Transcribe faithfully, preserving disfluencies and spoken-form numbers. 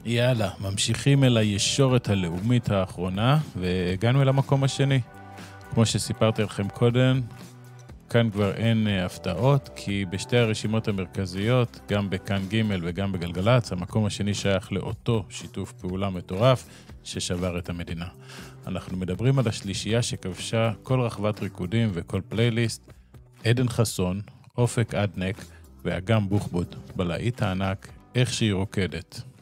יאללה, ממשיכים אל הישורת הלאומית האחרונה, והגענו אל המקום השני. כמו שסיפרתי לכם קודם, כאן כבר אין הפתעות, כי בשתי הרשימות המרכזיות, גם בכאן ג' וגם בגלגלץ, המקום השני שייך לאותו שיתוף פעולה מטורף ששבר את המדינה. אנחנו מדברים על השלישייה שכבשה כל רחבת ריקודים וכל פלייליסט, עדן חסון, אופק אדנק ואגם בוחבוט, בלהיט הענק, איך שהיא רוקדת.